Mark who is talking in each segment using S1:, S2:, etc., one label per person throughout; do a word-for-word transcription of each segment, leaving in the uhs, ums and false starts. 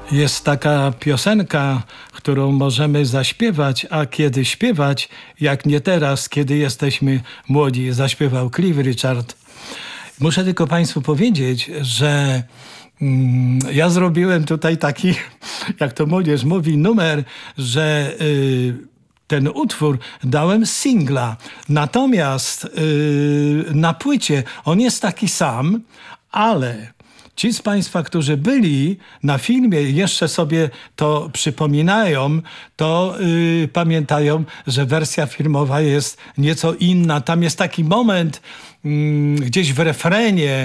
S1: Jest taka piosenka, którą możemy zaśpiewać, a kiedy śpiewać, jak nie teraz, kiedy jesteśmy młodzi, zaśpiewał Cliff Richard. Muszę tylko Państwu powiedzieć, że mm, ja zrobiłem tutaj taki, jak to młodzież mówi, numer, że yy, ten utwór dałem singla. Natomiast yy, na płycie on jest taki sam, ale ci z Państwa, którzy byli na filmie, jeszcze sobie to przypominają, to yy, pamiętają, że wersja filmowa jest nieco inna. Tam jest taki moment yy, gdzieś w refrenie,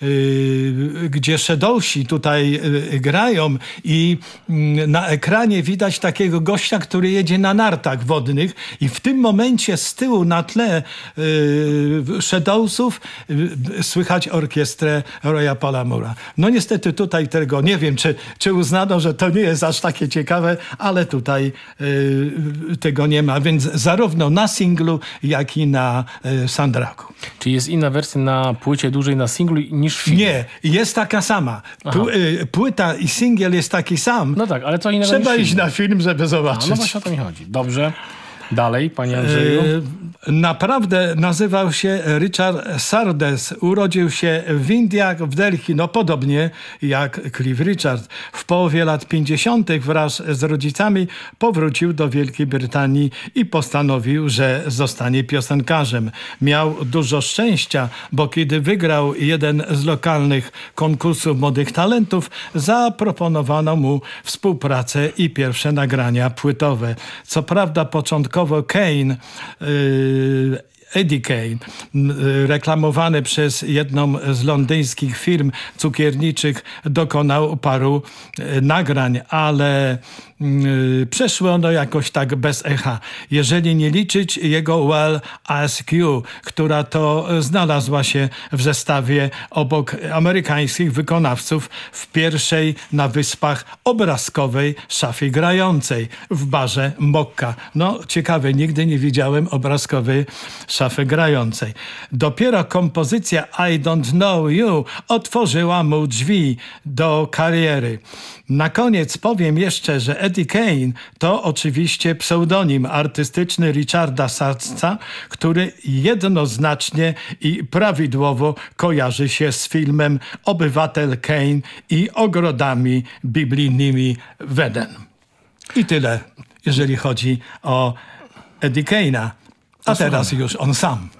S1: yy, gdzie Shadowsi tutaj yy, grają i yy, na ekranie widać takiego gościa, który jedzie na nartach wodnych i w tym momencie z tyłu na tle yy, Shadowsów yy, słychać orkiestrę Roya Palamura. No niestety tutaj tego nie wiem, czy, czy uznano, że to nie jest aż takie ciekawe, ale tutaj y, tego nie ma, więc zarówno na singlu, jak i na y, soundtracku.
S2: Czy jest inna wersja na płycie dłużej na singlu niż w filmie?
S1: Nie, jest taka sama. Pł- y, płyta i singiel jest taki sam.
S2: No tak, ale co innego
S1: Trzeba
S2: niż
S1: iść
S2: film.
S1: na film, żeby zobaczyć.
S2: A, no właśnie o to mi chodzi. Dobrze. Dalej, panie Andrzeju.
S1: E, naprawdę nazywał się Richard Sardes. Urodził się w Indiach, w Delhi, no podobnie jak Cliff Richard. W połowie lat pięćdziesiątych wraz z rodzicami powrócił do Wielkiej Brytanii i postanowił, że zostanie piosenkarzem. Miał dużo szczęścia, bo kiedy wygrał jeden z lokalnych konkursów młodych talentów, zaproponowano mu współpracę i pierwsze nagrania płytowe. Co prawda początkowo Kane, yy, Eddie Kane, reklamowany przez jedną z londyńskich firm cukierniczych, dokonał paru nagrań, ale przeszło ono jakoś tak bez echa. Jeżeli nie liczyć jego Well Ask You, która to znalazła się w zestawie obok amerykańskich wykonawców w pierwszej na Wyspach obrazkowej szafie grającej w barze Mokka. No ciekawe, nigdy nie widziałem obrazkowej szafy grającej. Dopiero kompozycja I Don't Know You otworzyła mu drzwi do kariery. Na koniec powiem jeszcze, że Eddie Kane to oczywiście pseudonim artystyczny Richarda Sardsa, który jednoznacznie i prawidłowo kojarzy się z filmem Obywatel Kane i ogrodami biblijnymi w Eden. I tyle, jeżeli chodzi o Eddie Kane'a. A teraz już on sam.